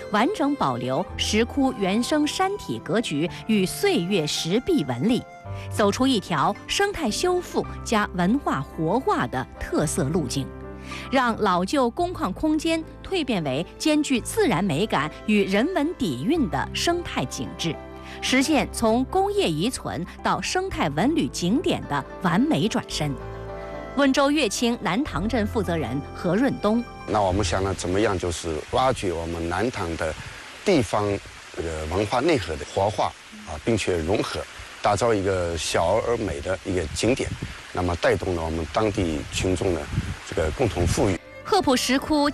完整保留石窟原生山体格局与岁月石壁纹理，走出一条生态修复加文化活化的特色路径，让老旧工矿空间蜕变为兼具自然美感与人文底蕴的生态景致，实现从工业遗存到生态文旅景点的完美转身。温州乐清南塘镇负责人何润东： 那我们想呢，怎么样就是挖掘我们南塘的地方文化内核的活化并且融合，打造一个小而美的一个景点，那么带动了我们当地群众的这个共同富裕。 鹤浦石窟